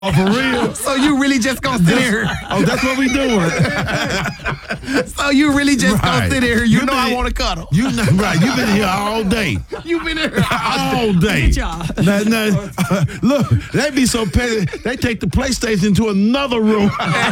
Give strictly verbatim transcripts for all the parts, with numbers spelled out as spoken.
Oh, for real? So you really just gonna sit here? Oh, that's what we doing. So you really just Right. gonna sit here? You, You know I been- want to cuddle. You know, right? You've been here all day, You've been here. all day. Good job. Now, now, uh, look, they be so petty. They take the PlayStation to another room.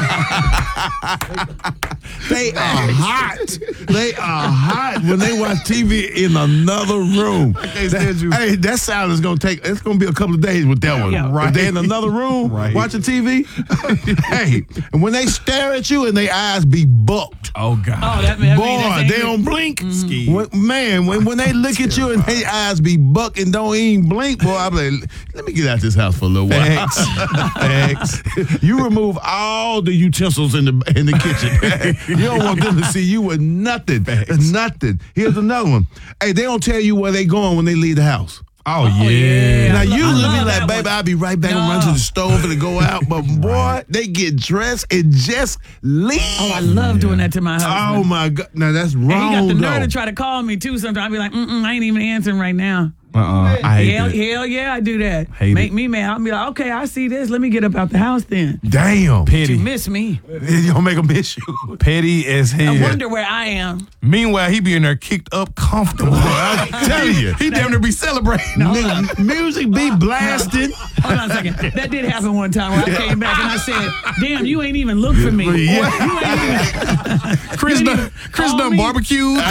They are hot. They are hot when they watch T V in another room. can't stand you. Hey, that sound is gonna take. It's gonna be a couple of days with that one. Yeah, right. If they in another room Right. watching T V. Hey, and when they stare at you and their eyes be bucked. Oh God. Oh, that man. Boy, they don't blink. When, man, when, when they look at you and their eyes be buck and don't even blink, boy, I'm like, let me get out this house for a little while. Thanks. Thanks. You remove all the utensils in the in the kitchen. You don't want them to see you with nothing. Thanks. Nothing. Here's another one. Hey, they don't tell you where they going when they leave the house. Oh, yeah. yeah. Now, I usually love be like, that baby, one. I'll be right back and No. run to the stove and go out. But, boy, they get dressed and just leave. Oh, I love doing that to my husband. Oh, my God. Now, that's And wrong, he got the nerve though. to try to call me too. Sometimes I'll be like, mm-mm, I ain't even answering right now. Uh-uh. I hate Hell, that. hell yeah, I do that. Hate Make it. me mad. I'll be like, okay, I see this. Let me get up out the house then. Damn. You Petty. miss me. You don't make them miss you. Petty as hell. I wonder where I am. Meanwhile, he be in there kicked up comfortable. I'm telling you. He damn near be celebrating. Mu- Music be blasting. Hold on a second. That did happen one time where I came back and I said, damn, you ain't even look for me. Yeah. You ain't even. Chris You done, didn't Chris call done me? barbecued.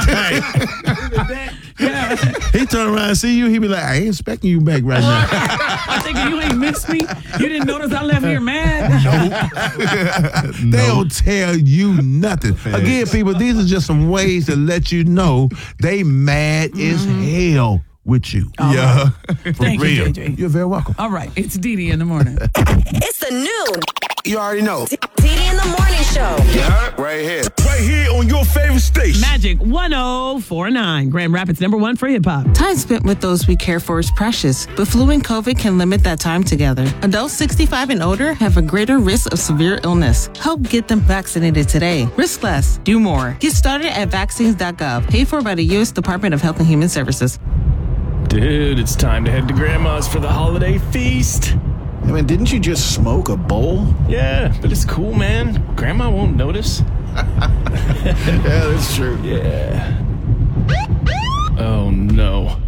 Yeah. He turn around and see you, he be like, I ain't expecting you back right now. I'm thinking you ain't missed me. You didn't notice I left here mad. They don't tell you nothing. Again, people, these are just some ways to let you know they mad as hell with you. Yeah. For Thank you, real. J J. You're very welcome. All right, it's Dee Dee in the morning. It's the new You already know. Dee Dee in the morning show. Yeah, right here. Right here on your favorite station. Magic one oh four point nine, Grand Rapids number one for hip hop. Time spent with those we care for is precious, but flu and COVID can limit that time together. Adults sixty-five and older have a greater risk of severe illness. Help get them vaccinated today. Risk less, do more. Get started at vaccines dot gov, paid for by the U S Department of Health and Human Services. Dude, it's time to head to Grandma's for the holiday feast. I mean, didn't you just smoke a bowl? Yeah, but it's cool, man. Grandma won't notice. Yeah, that's true. Yeah. Oh, no.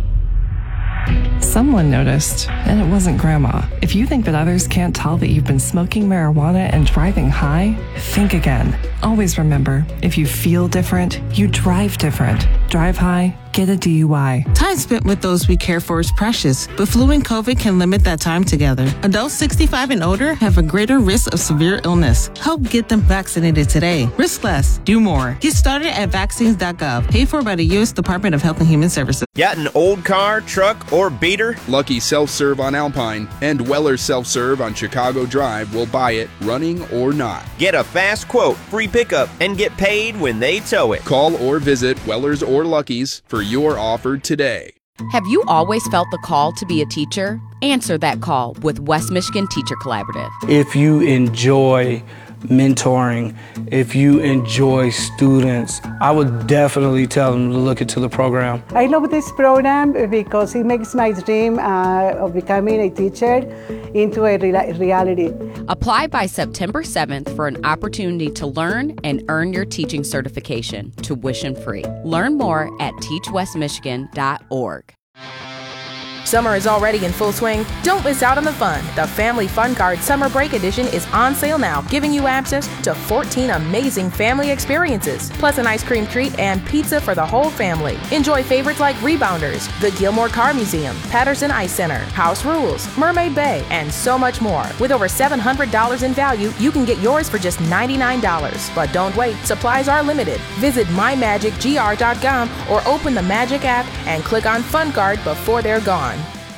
Someone noticed, and it wasn't Grandma. If you think that others can't tell that you've been smoking marijuana and driving high, think again. Always remember, if you feel different, you drive different. Drive high, get a D U I. Time spent with those we care for is precious, but flu and COVID can limit that time together. Adults sixty-five and older have a greater risk of severe illness. Help get them vaccinated today. Risk less, do more. Get started at vaccines dot gov, paid for by the U S Department of Health and Human Services. Got an old car, truck, or beater? Lucky Self-Serve on Alpine and Weller Self-Serve on Chicago Drive will buy it, running or not. Get a fast quote, free pickup, and get paid when they tow it. Call or visit Weller's or Lucky's for your offer today. Have you always felt the call to be a teacher? Answer that call with West Michigan Teacher Collaborative. If you enjoy mentoring, if you enjoy students, I would definitely tell them to look into the program. I love this program because it makes my dream uh, of becoming a teacher into a re- reality. Apply by September seventh for an opportunity to learn and earn your teaching certification, tuition free. Learn more at teach west michigan dot org. Summer is already in full swing. Don't miss out on the fun. The Family Fun Card Summer Break Edition is on sale now, giving you access to fourteen amazing family experiences, plus an ice cream treat and pizza for the whole family. Enjoy favorites like Rebounders, the Gilmore Car Museum, Patterson Ice Center, House Rules, Mermaid Bay, and so much more. With over seven hundred dollars in value, you can get yours for just ninety-nine dollars. But don't wait, supplies are limited. Visit my magic g r dot com or open the Magic app and click on Fun Card before they're gone.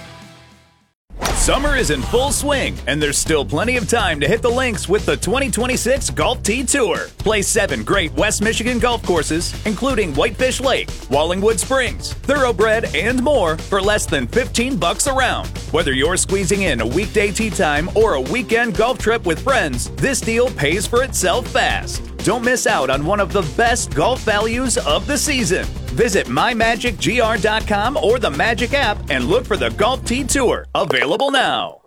Summer is in full swing, and there's still plenty of time to hit the links with the twenty twenty-six Golf Tee Tour. Play seven great West Michigan golf courses, including Whitefish Lake, Wallingwood Springs, Thoroughbred, and more for less than fifteen bucks a round. Whether you're squeezing in a weekday tee time or a weekend golf trip with friends, this deal pays for itself fast. Don't miss out on one of the best golf values of the season. Visit my magic g r dot com or the Magic app and look for the Golf Tee Tour, available now.